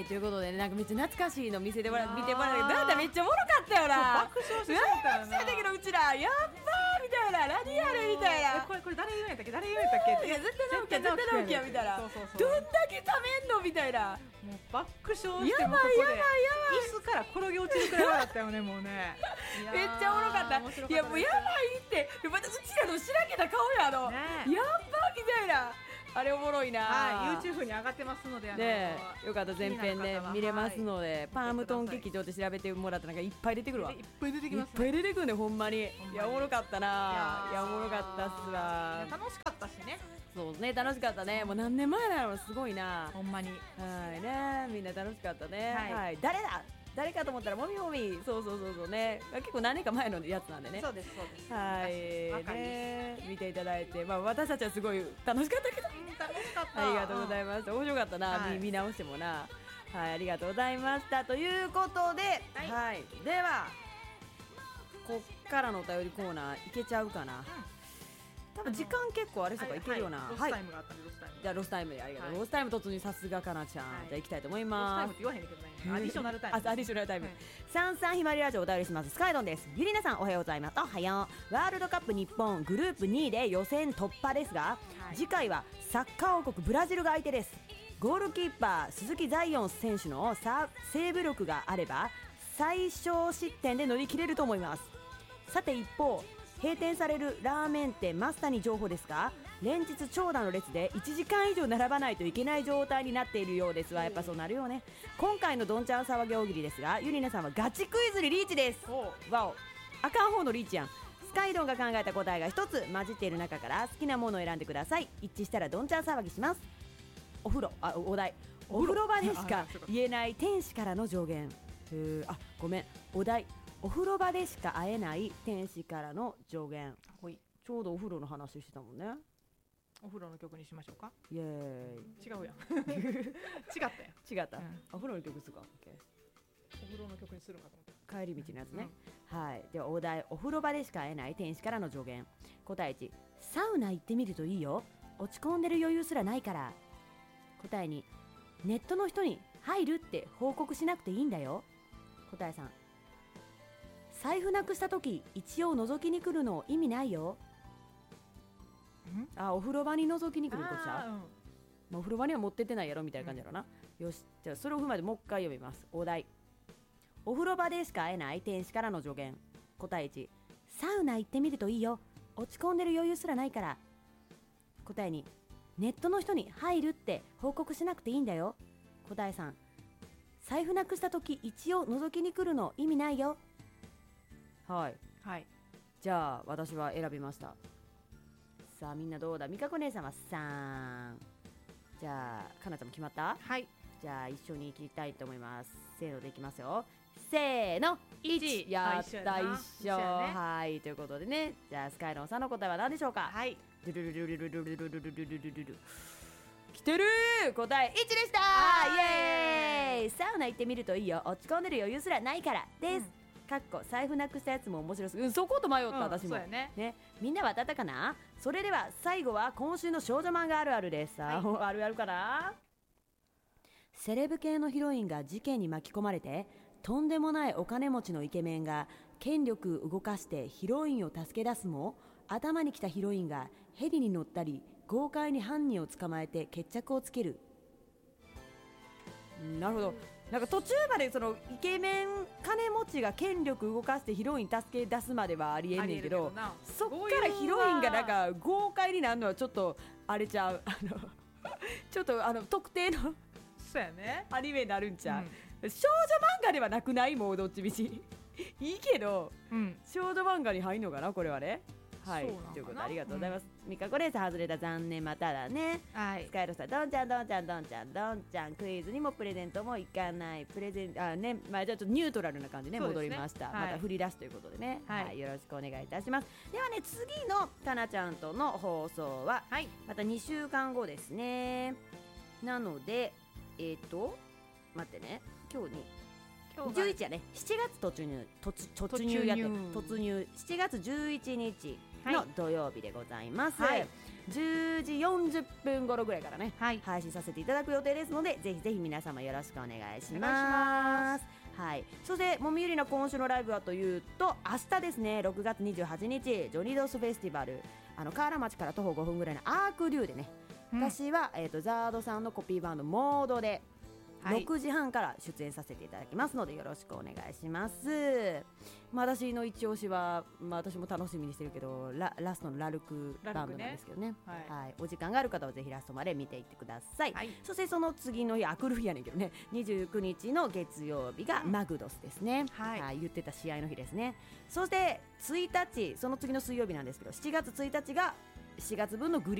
はいということでね、なんかめっちゃ懐かしいの見せてもら見てもらったけど、だってめっちゃおもろかったよな。 爆笑してしまったよな。 爆笑したけどうちらやっばーみたいな、何やるみたいな。 これ誰言うんやったっけ、誰言うんやったっけ。 いや絶対直樹や絶対直樹やみたいな。 そうそうそう。 どんだけためんのみたいな。 もう爆笑してもうここでやばいやばいやばい。 椅子から転げ落ちるくらい笑ったよね、もうね。 めっちゃおもろかった。いやもうやばいって、またうちらのしらけた顔ややっばみたいな。あれおもろいな。 はい、YouTube に上がってますので、 ね、よかった全編ね見れますので、パームトン劇場で調べてもらったらなんかいっぱい出てくるわ。いっぱい出てきます。 いっぱい出てくるねほんまに。いやおもろかったな。いやおもろかったっすわ。 楽しかったしね。 そうね楽しかったね。もう何年前なのすごいな。 ほんまに。 はいねみんな楽しかったね。はい誰かと思ったらもみもみ。そうね結構何年か前のやつなんでね。 そうですそうです。 はいね見ていただいて、まあ私たちはすごい楽しかったけど。 楽しかった。 ありがとうございます。面白かったな、見直してもな。はいありがとうございましたということで、はいではこっからのお便りコーナーいけちゃうかな。多分時間結構あれとかいけるような。 ロスタイムがあったんでロスタイム。 じゃあロスタイムでありがとう。ロスタイム突入さすがかなちゃん。じゃあ行きたいと思います。 ロスタイムって言わへんけどね。アディショナルタイム。 アディショナルタイム。サンサンひまりラジオお便りします。スカイドンです。ゆりなさんおはようございます。おはよう。ワールドカップ日本グループ2位で予選突破ですが、次回はサッカー王国ブラジルが相手です。ゴールキーパー鈴木ザイオン選手のセーブ力があれば最小失点で乗り切れると思います。さて一方閉店されるラーメン店マスタに情報ですが、連日長蛇の列で1時間以上並ばないといけない状態になっているようですわ。やっぱそうなるよね。今回のどんちゃん騒ぎ大喜利ですが、ゆりなさんはガチクイズにリーチです。わおあかん方のリーチやん。スカイドンが考えた答えが一つ混じっている中から好きなものを選んでください。一致したらどんちゃん騒ぎします。お題お風呂場でしか言えない天使からの助言。ごめんお題お風呂場でしか会えない天使からの助言。ちょうどお風呂の話してたもんね。 お風呂の曲にしましょうか。 イエーイ。 違うやん違った、 お風呂の曲するか。 お風呂の曲にするかと思った。 帰り道のやつね。はいではお題お風呂場でしか会えない天使からの助言。答え1サウナ行ってみるといいよ、落ち込んでる余裕すらないから。答え2ネットの人に入るって報告しなくていいんだよ。答え3財布なくした時一応覗きに来るの意味ないよ。お風呂場に覗きに来るこっちゃう、お風呂場には持ってってないやろみたいな感じやろな。よしじゃあそれを踏まえてもう一回読みます。お題お風呂場でしか会えない天使からの助言。答え1サウナ行ってみるといいよ、落ち込んでる余裕すらないから。答え2ネットの人に入るって報告しなくていいんだよ。答え3財布なくした時一応覗きに来るの意味ないよ。はい、じゃあ私は選びました。さあみんなどうだ。みかこ姉さんは3。じゃあかなちゃんも決まった？じゃあ一緒に行きたいと思います。せーのでいきますよ。せーの1。やった一緒。はいということでね、じゃあスカイロンさんの答えは何でしょうか？ドゥルルルルルルルルルルルルル来てるー。答え1でした。イエーイ。サウナ行ってみるといいよ、落ち込んでる余裕すらないからです。かっこ財布なくしたやつも面白すぎる。そこと迷った私もね。みんなは当たったかな。それでは最後は今週の少女漫画あるあるです。あるあるかな。セレブ系のヒロインが事件に巻き込まれて、とんでもないお金持ちのイケメンが権力動かしてヒロインを助け出すも、頭に来たヒロインがヘリに乗ったり豪快に犯人を捕まえて決着をつける。なるほど。なんか途中までそのイケメン金持ちが権力動かしてヒロイン助け出すまではありえんねんけど、そっからヒロインがなんか豪快になるのはちょっとあれちゃう。ちょっと特定のアニメになるんちゃう、少女漫画ではなくない？もうどっちみちいいけど、少女漫画に入んのかなこれはね。はいということでありがとうございます。みかこレース外れた、残念。まただね。スカイロさんどんちゃんクイズにもプレゼントもいかないプレゼンね。じゃあちょっとニュートラルな感じね戻りました。また振り出しということでね、よろしくお願いいたします。ではね次のかなちゃんとの放送はまた2週間後ですね。なので待ってね、今日11やね。7月突入やって突入7月11日の土曜日でございます、 はい 10時40分頃ぐらいからね、 はい配信させていただく予定ですので、ぜひぜひ皆様よろしくお願いします。 お願いしますはい、そしてもみゆりの今週のライブはというと、明日ですね、6月28日ジョニードスフェスティバル、河原町から徒歩5分ぐらいのアークリューでね、私は、ザードさんのコピーバンドモードではい 6時半から出演させていただきますのでよろしくお願いします。私の一押しは、私も楽しみにしてるけど、ラストのラルクバンドなんですけどね、はいお時間がある方はぜひラストまで見ていってください、 はいそしてその次の日、あくる日やねんけどね、29日の月曜日がマグドスですね、 はい言ってた試合の日ですね。そして1日、その次の水曜日なんですけど、7月1日が4月分のグリ